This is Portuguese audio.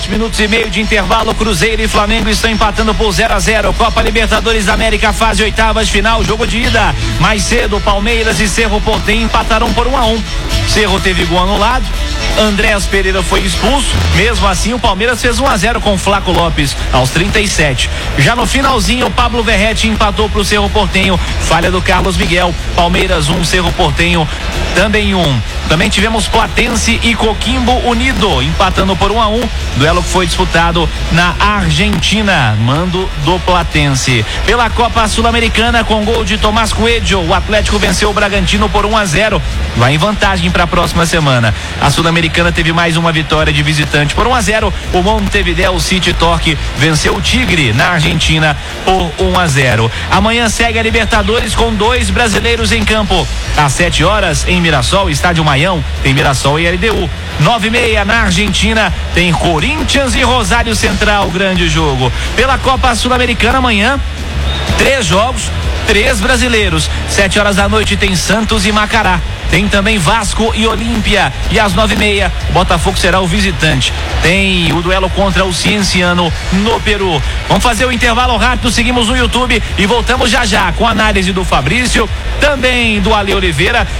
Minutos e meio de intervalo, Cruzeiro e Flamengo estão empatando por 0-0. Copa Libertadores da América, fase oitavas, final, jogo de ida. Mais cedo, Palmeiras e Cerro Porteño empataram por 1-1. Cerro teve gol anulado, Andréas Pereira foi expulso. Mesmo assim, o Palmeiras fez 1-0 com Flaco Lopes aos 37. Já no finalzinho, o Pablo Verretti empatou para o Cerro Porteño. Falha do Carlos Miguel. Palmeiras 1, Cerro Porteño também 1. Também tivemos Platense e Coquimbo Unido empatando por 1-1. Duelo que foi disputado na Argentina. Mando do Platense. Pela Copa Sul-Americana, com gol de Tomás Coelho, o Atlético venceu o Bragantino por 1-0. Vai em vantagem para a próxima semana. A Sul-Americana teve mais uma vitória de visitante por 1-0. O Montevideo City Torque venceu o Tigre na Argentina por 1-0. Amanhã segue a Libertadores com 2 brasileiros em campo. Às 7 horas em Mirassol, estádio Maião, tem Mirassol e LDU. 9h30 na Argentina tem Corinthians e Rosário Central, grande jogo. Pela Copa Sul-Americana amanhã, 3 jogos, 3 brasileiros. 7 horas da noite tem Santos e Macará. Tem também Vasco e Olímpia. E às 9h30, o Botafogo será o visitante. Tem o duelo contra o Cienciano no Peru. Vamos fazer o intervalo rápido, seguimos no YouTube e voltamos já com a análise do Fabrício, também do Ale Oliveira.